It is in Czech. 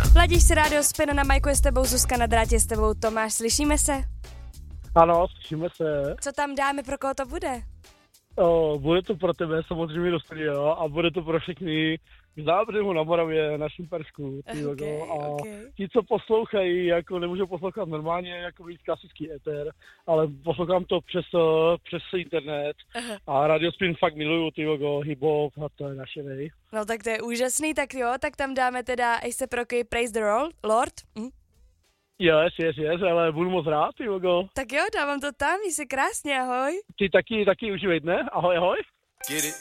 Ladíš si rádio Spin, na majku je s tebou Zuzka, na drátě s tebou Tomáš, slyšíme se? Ano, slyšíme se. Co tam dáme, pro koho to bude? Bude to pro tebe samozřejmě do studia a bude to pro všechny v Zábřehu na Moravě, na Šimpersku. Okay. Ti, co poslouchají, jako nemůžou poslouchat normálně, jako víc klasický éter, ale poslouchám to přes internet. A Radio Spin fakt miluju, hip-hop a to je naše nej. No tak to je úžasný, tak jo, tak tam dáme teda A$AP Rocky Praise the Lord. Yes, ale budu moc rád, Tak jo, dávám to tam, jí se krásně, ahoj. Ty taky užívej, ne? Ahoj. Get it.